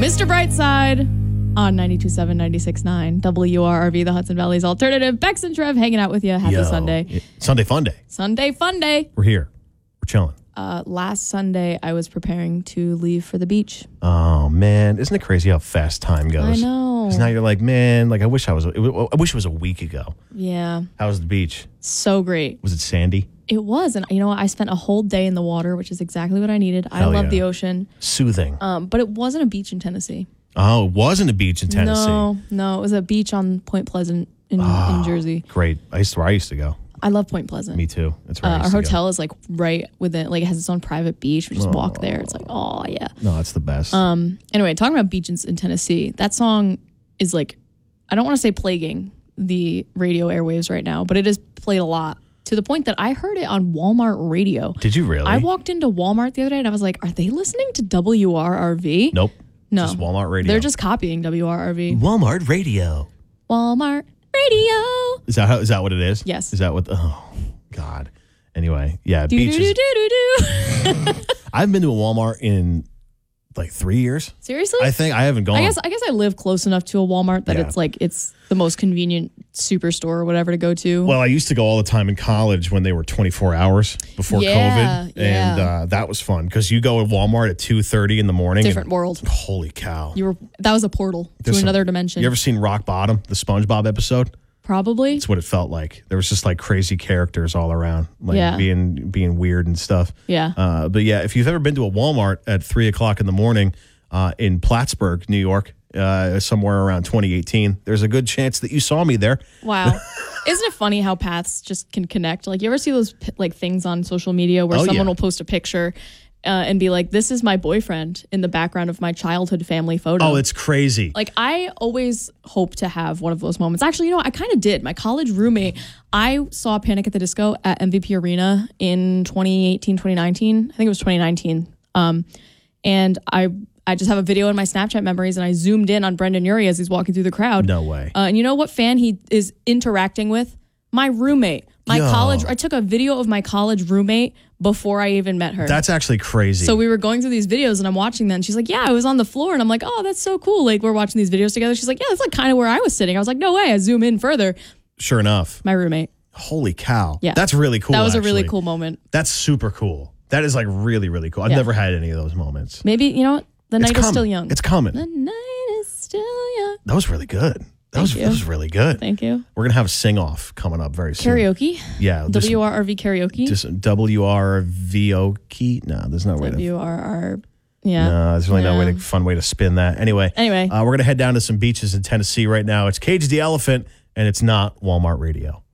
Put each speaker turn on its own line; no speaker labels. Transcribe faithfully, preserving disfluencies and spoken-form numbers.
Mister Brightside on ninety-two point seven, ninety-six point nine W R R V, the Hudson Valley's alternative. Bex and Trev hanging out with you. Happy
Yo,
Sunday.
Sunday fun day.
Sunday fun day.
We're here. We're chilling.
Uh, last Sunday, I was preparing to leave for the beach.
Oh, man. Isn't it crazy how fast time goes?
I know.
Because now you're like, man, like I wish I was, it, w- I wish it was a week ago.
Yeah.
How was the beach?
So great.
Was it sandy?
It was. And you know what? I spent a whole day in the water, which is exactly what I needed. I
Hell
love
yeah.
the ocean.
Soothing.
Um, but it wasn't a beach in Tennessee.
Oh, it wasn't a beach in Tennessee.
No, no. It was a beach on Point Pleasant in,
Oh,
in Jersey.
Great. I used to, where I used to go.
I love Point Pleasant.
Me too. That's where I
Uh,
used
our
to
hotel
go.
is like right within, like it has its own private beach. We just walk there. It's like, oh yeah.
No, that's the best.
Um. Anyway, talking about beaches in Tennessee, that song is like, I don't want to say plaguing the radio airwaves right now, but it is played a lot to the point that I heard it on Walmart radio.
Did you really?
I walked into Walmart the other day and I was like, are they listening to W R R V?
Nope.
No.
Just Walmart radio.
They're just copying W R R V.
Walmart radio.
Walmart radio.
Is that how, is that what it is?
Yes.
Is that what? The, oh God. Anyway, yeah.
Do do
Beaches.
do do do do.
I haven't been to a Walmart in like three years.
Seriously?
I think I haven't gone.
I guess I guess I live close enough to a Walmart that
Yeah.
it's like it's the most convenient superstore or whatever to go to.
Well, I used to go all the time in college when they were twenty-four hours before
Yeah,
COVID,
yeah.
and uh, that was fun because you go to Walmart at two thirty in the morning.
Different
and,
world.
Holy cow!
You were that was a portal
There's
to
some-
another dimension.
You ever seen Rock Bottom, the SpongeBob episode?
Probably.
It's what it felt like. There was just like crazy characters all around, like
Yeah.
being being weird and stuff.
Yeah.
Uh, but yeah, if you've ever been to a Walmart at three o'clock in the morning uh, in Plattsburgh, New York, uh, somewhere around twenty eighteen, there's a good chance that you saw me there.
Wow. Isn't it funny how paths just can connect? Like you ever see those p- like things on social media where
Oh,
someone
yeah.
will post a picture uh, and be like, "This is my boyfriend" in the background of my childhood family photo.
Oh, it's crazy.
Like, I always hope to have one of those moments. Actually, you know, I kind of did. My college roommate, I saw Panic at the Disco at M V P Arena in twenty eighteen, twenty nineteen. I think it was twenty nineteen. Um, and I I just have a video in my Snapchat memories, and I zoomed in on Brendan Urie as he's walking through the crowd.
No way.
Uh, and you know what fan he is interacting with? My roommate. My
Yo.
college. I took a video of my college roommate before I even met her.
That's actually crazy.
So we were going through these videos and I'm watching them. She's like, yeah, I was on the floor. And I'm like, oh, that's so cool. Like, we're watching these videos together. She's like, yeah, that's like kind of where I was sitting. I was like, no way. I zoom in further.
Sure enough.
My roommate.
Holy cow.
Yeah.
That's really cool.
That was
actually.
a really cool moment.
That's super cool. That is like really, really cool. I've
Yeah.
never had any of those moments.
Maybe, you know what? The
It's
night is
coming.
still young.
It's coming.
The night is still young.
That was really good. That was,
you.
that was really good.
Thank you.
We're going to have a sing-off coming up very soon.
Karaoke.
Yeah. just-
W R R V karaoke.
Just W R V O key. No, there's no way to.
W R R. Yeah.
No, there's really no
Yeah.
way to, fun way to spin that. Anyway.
Anyway.
Uh, we're going to head down to some beaches in Tennessee right now. It's Cage the Elephant, and it's not Walmart Radio.